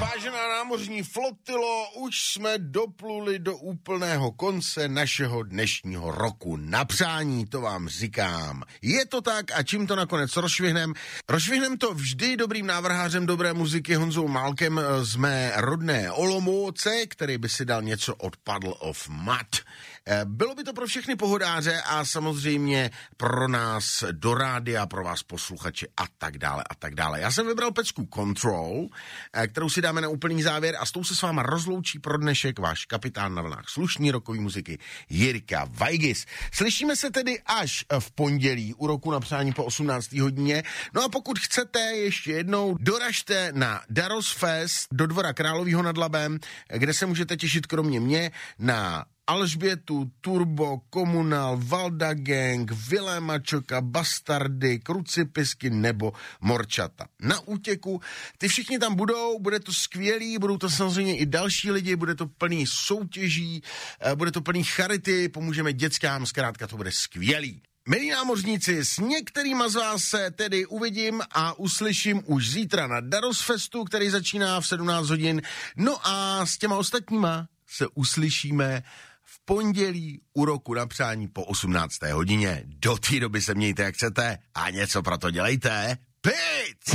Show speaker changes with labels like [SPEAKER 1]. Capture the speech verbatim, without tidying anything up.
[SPEAKER 1] Vážená námořní flotilo, už jsme dopluli do úplného konce našeho dnešního roku na přání, to vám říkám. Je to tak a čím to nakonec rozšvihnem? Rozšvihnem to vždy dobrým návrhářem dobré muziky Honzou Málkem z mé rodné Olomouce, který by si dal něco od Puddle of Mudd. Bylo by to pro všechny pohodáře a samozřejmě pro nás do rádia, pro vás posluchače a tak dále a tak dále. Já jsem vybral pecku Control, kterou si dáme na úplný závěr a s tou se s váma rozloučí pro dnešek váš kapitán na vlnách slušný rokový muziky Jirka Vajgis. Slyšíme se tedy až v pondělí u roku na přání po osmnácté hodině. No a pokud chcete ještě jednou, doražte na Daros Fest do Dvora Královýho nad Labem, kde se můžete těšit kromě mě na Alžbětu, Turbo, Komunál, Valda Gang, Viléma Čoka, Bastardy, Krucipisky nebo Morčata. Na útěku, ty všichni tam budou, bude to skvělý, budou to samozřejmě i další lidi, bude to plný soutěží, bude to plný charity, pomůžeme dětskám, zkrátka to bude skvělý. Milí námořníci, s některýma z vás se tedy uvidím a uslyším už zítra na Daros Festu, který začíná v sedmnáct hodin, no a s těma ostatníma se uslyšíme v pondělí u roku na přání po osmnácté hodině. Do té doby se mějte jak chcete a něco pro to dělejte. Pít!